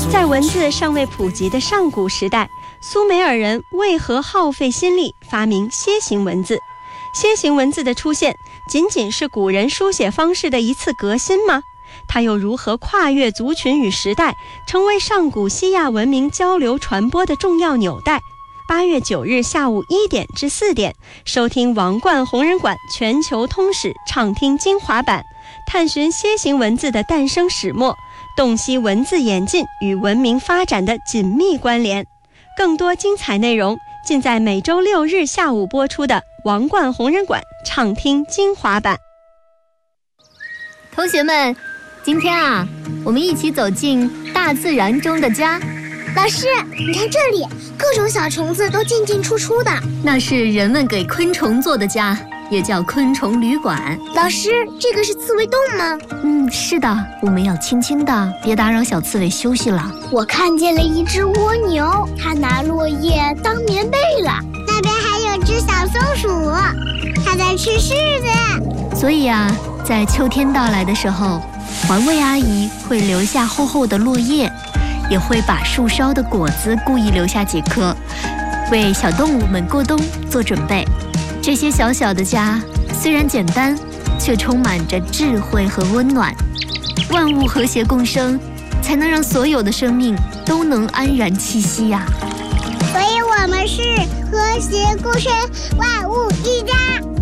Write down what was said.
在文字尚未普及的上古时代，苏美尔人为何耗费心力发明楔形文字？楔形文字的出现仅仅是古人书写方式的一次革新吗？它又如何跨越族群与时代，成为上古西亚文明交流传播的重要纽带？8月9日下午1点至4点，收听王冠红人馆全球通史畅听精华版，探寻楔形文字的诞生始末，洞悉文字演进与文明发展的紧密关联。更多精彩内容尽在每周6日下午播出的王冠红人馆畅听精华版。 同学们，今天我们一起走进大自然中的家。 老师，你看这里，各种小虫子都进进出出的。 那是人们给昆虫做的家，也叫昆虫旅馆。 老师，这个是刺猬洞吗？ 是的，我们要轻轻的，别打扰小刺猬休息了。 我看见了一只蜗牛，它拿落叶当棉被了。那边还有只小松鼠，它在吃柿子。 所以在秋天到来的时候，环卫阿姨会留下厚厚的落叶，也会把树梢的果子故意留下几颗，为小动物们过冬做准备。这些小小的家虽然简单，却充满着智慧和温暖。万物和谐共生，才能让所有的生命都能安然栖息呀。 所以我们是和谐共生，万物一家。